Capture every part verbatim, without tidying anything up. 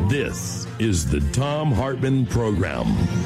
This is the Thom Hartmann Program.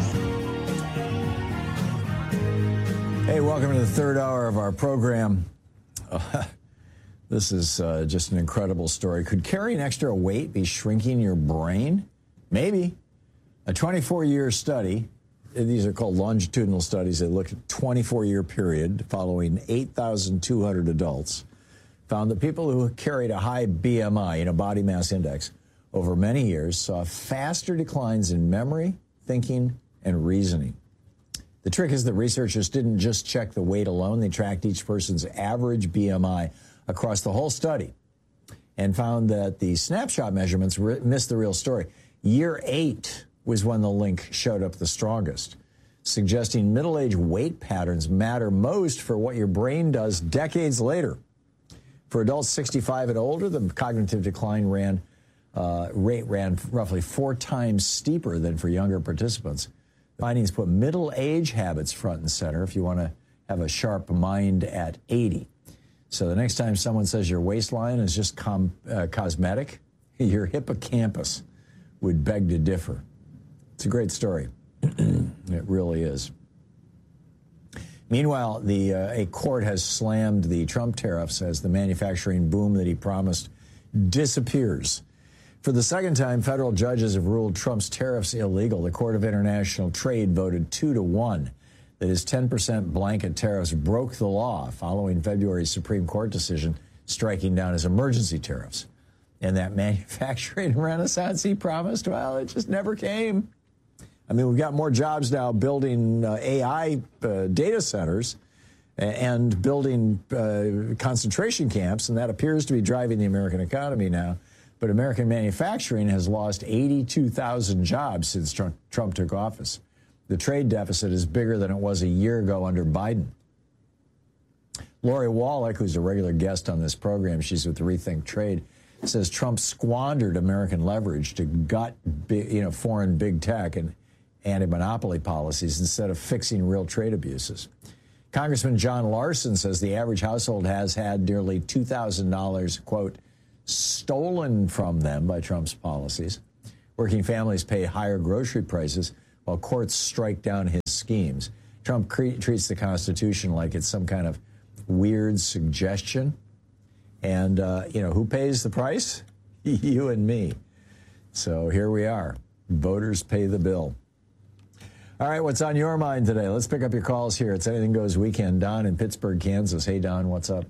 Hey, welcome to the third hour of our program. Uh, this is uh, just an incredible story. Could carrying extra weight be shrinking your brain? Maybe. A twenty-four year study, these are called longitudinal studies, they looked at a twenty-four year period following eight thousand two hundred adults, found that people who carried a high B M I, you know, body mass index, over many years saw faster declines in memory, thinking, and reasoning. The trick is that researchers didn't just check the weight alone. They tracked each person's average B M I across the whole study and found that the snapshot measurements re- missed the real story. Year eight was when the link showed up the strongest, suggesting middle-age weight patterns matter most for what your brain does decades later. For adults sixty-five and older, the cognitive decline ran Uh, rate ran roughly four times steeper than for younger participants. Findings put middle age habits front and center if you want to have a sharp mind at eighty. So the next time someone says your waistline is just com- uh, cosmetic, your hippocampus would beg to differ. It's a great story. It really is. Meanwhile, the uh, a court has slammed the Trump tariffs as the manufacturing boom that he promised disappears. For the second time, federal judges have ruled Trump's tariffs illegal. The Court of International Trade voted two to one that his ten percent blanket tariffs broke the law following February's Supreme Court decision striking down his emergency tariffs. And that manufacturing renaissance he promised, well, it just never came. I mean, we've got more jobs now building uh, A I uh, data centers and building uh, concentration camps, and that appears to be driving the American economy now. But American manufacturing has lost eighty-two thousand jobs since Trump, Trump took office. The trade deficit is bigger than it was a year ago under Biden. Lori Wallach, who's a regular guest on this program, she's with Rethink Trade, says Trump squandered American leverage to gut big, you know, foreign big tech and anti-monopoly policies instead of fixing real trade abuses. Congressman John Larson says the average household has had nearly two thousand dollars, quote, stolen from them by Trump's policies. Working families pay higher grocery prices while courts strike down his schemes. Trump cre- treats the Constitution like it's some kind of weird suggestion. And, uh, you know, who pays the price? You and me. So here we are. Voters pay the bill. All right, what's on your mind today? Let's pick up your calls here. It's Anything Goes Weekend. Don in Pittsburgh, Kansas. Hey, Don, what's up?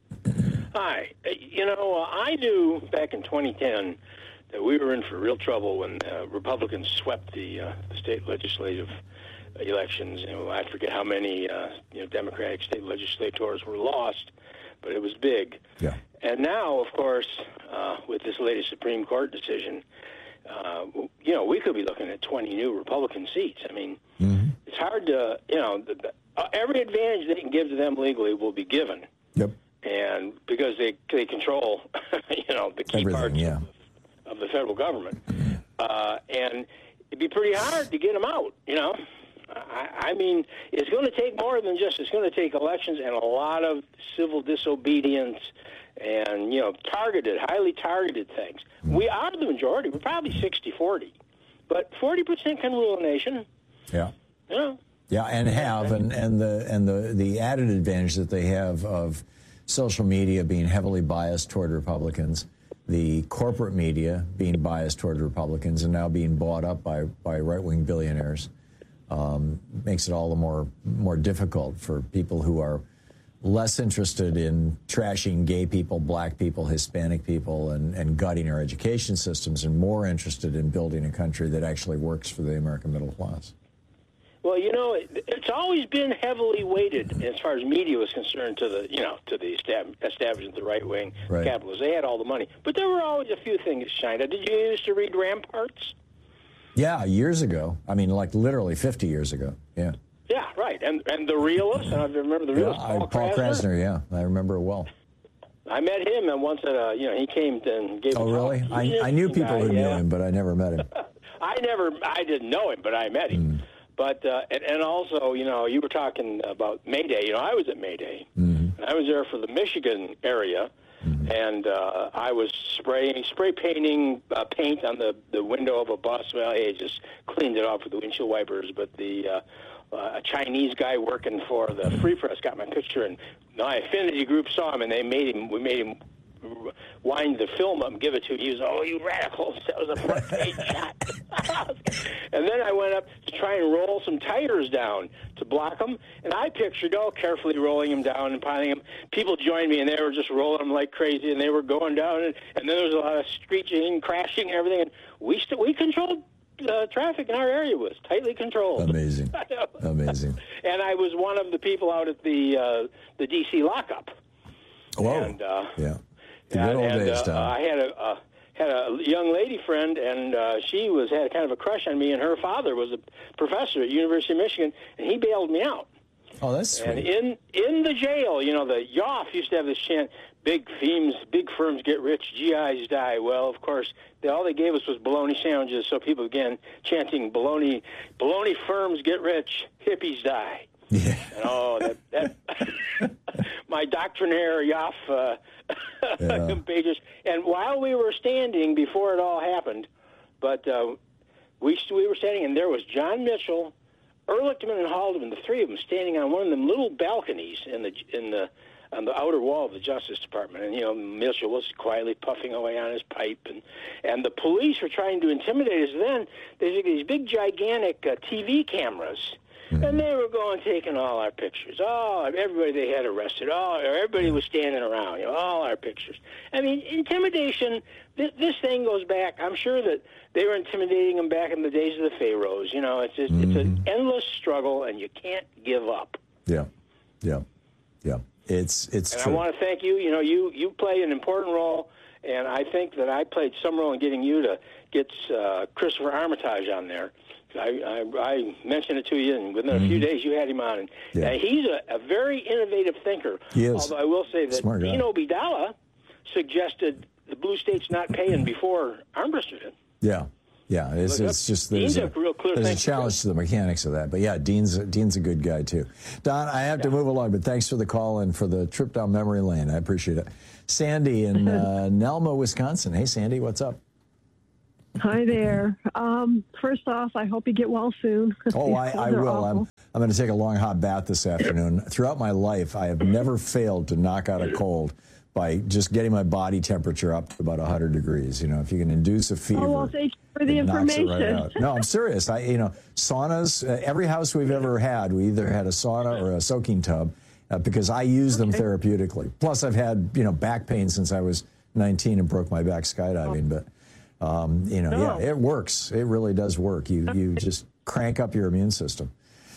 Hi. You know, uh, I knew back in twenty ten that we were in for real trouble when uh, Republicans swept the, uh, the state legislative elections. You know, I forget how many uh, you know Democratic state legislators were lost, but it was big. Yeah. And now, of course, uh, with this latest Supreme Court decision, uh, you know, we could be looking at twenty new Republican seats. I mean, mm-hmm. It's hard to, you know, the, the, uh, every advantage they can give to them legally will be given. Yep. And because they they control, you know, the key Everything, parts yeah. of, of the federal government, uh, and it'd be pretty hard to get them out. You know, I, I mean, it's going to take more than just it's going to take elections and a lot of civil disobedience and you know targeted, highly targeted things. Mm. We are the majority. We're probably sixty forty, but forty percent can rule a nation. Yeah. You know. Yeah, and have and, and the and the the added advantage that they have of social media being heavily biased toward Republicans, the corporate media being biased toward Republicans, and now being bought up by, by right-wing billionaires, um, makes it all the more more difficult for people who are less interested in trashing gay people, black people, Hispanic people, and, and gutting our education systems, and more interested in building a country that actually works for the American middle class. Well, you know, it, it's always been heavily weighted as far as media was concerned to the, you know, to the estab- establishment, the right wing, right. capitalists. They had all the money, but there were always a few things that shined. Did you used to read Ramparts? Yeah, years ago. I mean, like literally fifty years ago. Yeah. Yeah, right. And and the Realist. I remember the Realist. Yeah, Paul, I, Paul Krasner. Krasner. Yeah, I remember it well. I met him, and once at a, you know, he came and gave. Oh, a really? talk. I, I knew people guy, who yeah. knew him, but I never met him. I never, I didn't know him, but I met him. Mm. But uh, and, and also, you know, you were talking about May Day. You know, I was at May Day, mm-hmm. and I was there for the Michigan area, mm-hmm. and uh, I was spraying, spray painting uh, paint on the, the window of a bus. Well, I just cleaned it off with the windshield wipers, but the uh, uh, a Chinese guy working for the Free Press got my picture, and my affinity group saw him, and they made him. We made him wind the film up and give it to him. He was, oh, you radicals! That was a front page shot. And then I went up to try and roll some tires down to block them, and I pictured, oh, carefully rolling them down and piling them. People joined me, and they were just rolling them like crazy, and they were going down, and, and then there was a lot of screeching, crashing, and everything, and we st- we controlled uh, traffic in our area. Was tightly controlled. Amazing, amazing. And I was one of the people out at the uh, the D C lockup. Whoa, and, uh, yeah. The and, good old and, days, uh, Tom. I had a uh, had a young lady friend, and uh, she was had kind of a crush on me, and her father was a professor at University of Michigan, and he bailed me out. Oh, that's sweet. And in in the jail, you know, the Y O F used to have this chant: "Big themes, big firms get rich, G Is die." Well, of course, they, all they gave us was bologna sandwiches, so people began chanting bologna, bologna firms get rich, hippies die. Yeah. And, oh, that, that my doctrinaire Y O F uh, yeah. pages. And while we were standing, before it all happened, but uh, we we were standing, and there was John Mitchell, Ehrlichman, and Haldeman, the three of them, standing on one of them little balconies in the in the on the outer wall of the Justice Department. And you know, Mitchell was quietly puffing away on his pipe, and and the police were trying to intimidate us. Then there's these big, gigantic uh, T V cameras. And they were going, taking all our pictures. Oh, everybody they had arrested. Oh, everybody was standing around. You know, all our pictures. I mean, intimidation. This, this thing goes back. I'm sure that they were intimidating them back in the days of the pharaohs. You know, it's just, mm-hmm. it's an endless struggle, and you can't give up. Yeah, yeah, yeah. It's it's. And true. I want to thank you. You know, you you play an important role, and I think that I played some role in getting you to get uh, Christopher Armitage on there. I, I, I mentioned it to you, and within mm-hmm. a few days you had him on. And yeah. uh, he's a, a very innovative thinker. He is. Although I will say that Smart guy. Dino Bidala suggested the blue states not paying before Armbruster did. Yeah, yeah. It's, Look, it's just there's a, a, real clear there's a thinker, challenge too. to the mechanics of that. But yeah, Dean's Dean's a good guy too. Don, I have yeah. to move along, but thanks for the call and for the trip down memory lane. I appreciate it. Sandy in uh, Nelma, Wisconsin. Hey, Sandy, what's up? Hi there. Um, first off, I hope you get well soon. Oh, I, I will. I'm, I'm going to take a long hot bath this afternoon. Throughout my life, I have never failed to knock out a cold by just getting my body temperature up to about one hundred degrees. You know, if you can induce a fever, oh, well, thank you for the it knocks it information. right out. No, I'm serious. I, you know, saunas, uh, every house we've ever had, we either had a sauna or a soaking tub uh, because I use them okay. therapeutically. Plus, I've had, you know, back pain since I was nineteen and broke my back skydiving, but... Um, you know, oh. yeah, it works. It really does work. You you just crank up your immune system.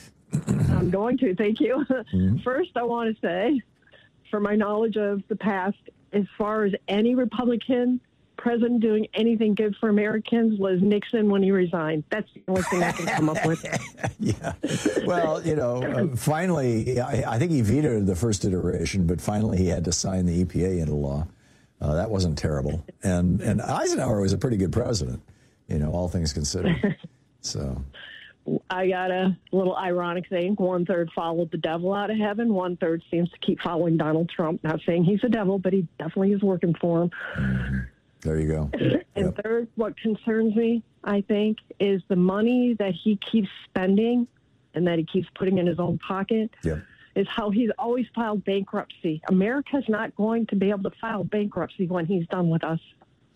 I'm going to. Thank you. Mm-hmm. First, I want to say, for my knowledge of the past, as far as any Republican president doing anything good for Americans was Nixon when he resigned. That's the only thing I can come up with. Yeah. Well, you know, uh, finally, I, I think he vetoed the first iteration, but finally he had to sign the E P A into law. Uh, that wasn't terrible. And and Eisenhower was a pretty good president, you know, all things considered. So I got a little ironic thing. One third followed the devil out of heaven. One third seems to keep following Donald Trump. Not saying he's a devil, but he definitely is working for him. Mm-hmm. There you go. And yep. third, what concerns me, I think, is the money that he keeps spending and that he keeps putting in his own pocket. Yep. Is how he's always filed bankruptcy. America's not going to be able to file bankruptcy when he's done with us.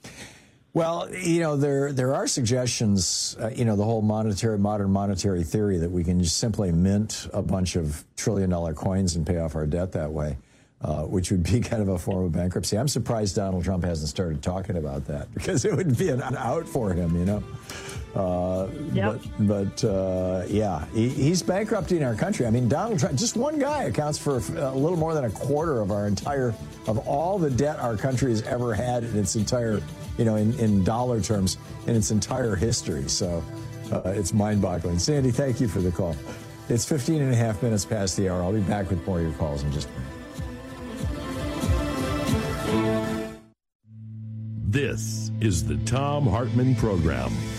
Well, you know, there there are suggestions, uh, you know, the whole monetary, modern monetary theory that we can just simply mint a bunch of trillion dollar coins and pay off our debt that way, uh, which would be kind of a form of bankruptcy. I'm surprised Donald Trump hasn't started talking about that because it would be an, an out for him, you know. Uh, yep. But, but uh, yeah, he, he's bankrupting our country. I mean, Donald Trump, just one guy accounts for a little more than a quarter of our entire, of all the debt our country has ever had in its entire, you know, in, in dollar terms, in its entire history. So uh, it's mind-boggling. Sandy, thank you for the call. It's fifteen and a half minutes past the hour. I'll be back with more of your calls in just a minute. This is the Thom Hartmann Program.